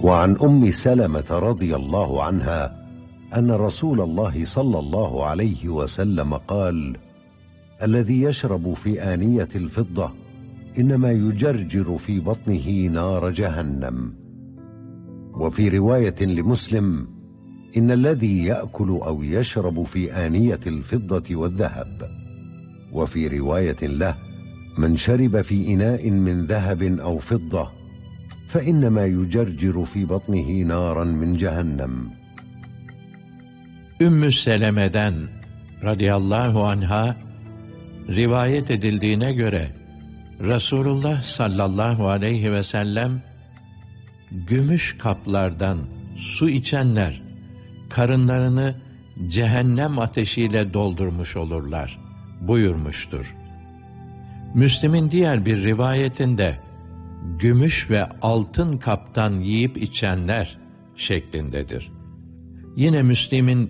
وعن أم سلمة رضي الله عنها أن رسول الله صلى الله عليه وسلم قال: الذي يشرب في آنية الفضة إنما يجرجر في بطنه نار جهنم. وفي رواية لمسلم: إن الذي يأكل أو يشرب في آنية الفضة والذهب. وفي رواية له: من شرب في إناء من ذهب أو فضة فإنما يجرجر في بطنه نارا من cehennem. Ümmü Seleme'den radıyallahu anha rivayet edildiğine göre Resulullah sallallahu aleyhi ve sellem gümüş kaplardan su içenler karınlarını cehennem ateşiyle doldurmuş olurlar buyurmuştur. Müslim'in diğer bir rivayetinde gümüş ve altın kaptan yiyip içenler şeklindedir. Yine Müslim'in